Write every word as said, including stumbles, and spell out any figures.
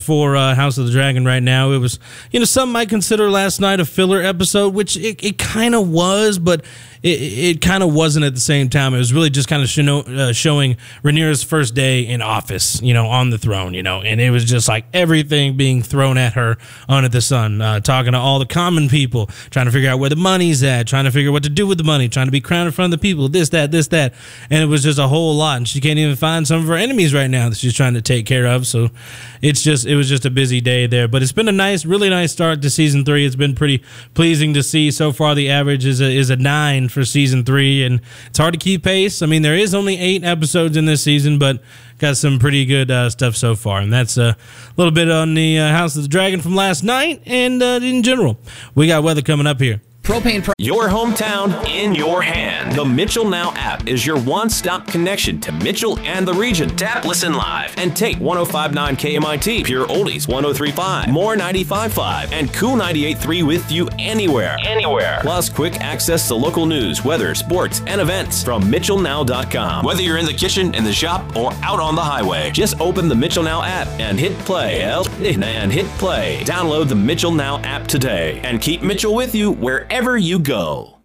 for uh, House of the Dragon right now. It was, you know, some might consider last night a filler episode, which it, it kind of was, but it, it kind of wasn't at the same time. It was really just kind of show, uh, showing Rhaenyra's first day in office, you know, on the throne, you know, and it was just like everything being thrown at her under the sun, uh, talking to all the common people, trying to figure out where the money's at, trying to figure out what to do with the money, trying to be crowned in front of the people, this, that, this, that, and it was just a whole lot, and she can't even find some of her enemies right now that she's trying to take care of, so it's just, it was just a busy day there, but it's been a nice, really nice start to season three. It's been pretty pleasing to see. So far, the average is a, is a nine for season three, and it's hard to keep pace. I mean, there is only eight episodes in this season, but got some pretty good uh, stuff so far, and that's a little bit on the uh, House of the Dragon from last night, and uh, in general. We got weather coming up here. Propane Pro Your hometown in your hand. The Mitchell Now app is your one-stop connection to Mitchell and the region. Tap, listen live, and take one oh five point nine K M I T, Pure Oldies one oh three point five, More ninety-five point five, and Cool ninety-eight point three with you anywhere. Anywhere. Plus quick access to local news, weather, sports, and events from Mitchell Now dot com. Whether you're in the kitchen, in the shop, or out on the highway, just open the Mitchell Now app and hit play. And hit play. Download the Mitchell Now app today and keep Mitchell with you wherever you go.